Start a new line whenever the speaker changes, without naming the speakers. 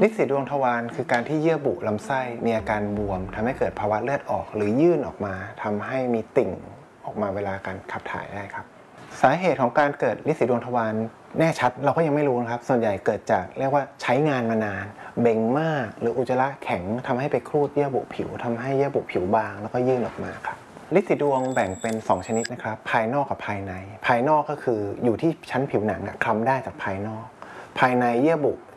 ฤทธิ์สีดวงทวารคือการที่เยื่อบุลำไส้มีอาการบวมทำให้เกิดภาวะเลือดออกหรือยื่นออกมาทำให้มีติ่งออกมาเวลาการขับถ่ายได้ครับสาเหตุของการเกิดฤทธิ์สีดวงทวารแน่ชัดเราก็ยังไม่รู้นะครับส่วนใหญ่เกิดจากเรียกว่าใช้งานมานานเบ่งมากหรืออุจจาระแข็งทำให้ไปครูดเยื่อบุผิวทำให้เยื่อบุผิวบางแล้วก็ยื่นออกมาครับฤทธิ์สีดวงแบ่งเป็น2ชนิดนะครับภายนอกกับภายในภายนอกก็คืออยู่ที่ชั้นผิวหนังคล้ำได้จากภายนอกภายในเยื่อบุ